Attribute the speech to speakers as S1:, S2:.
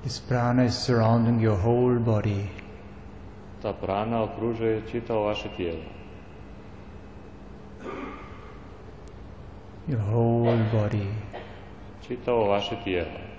S1: This prana is surrounding your whole body.
S2: Ta prana okružuje čitavo vaše tijelo.
S1: Your whole body.
S2: Čitavo vaše tijelo.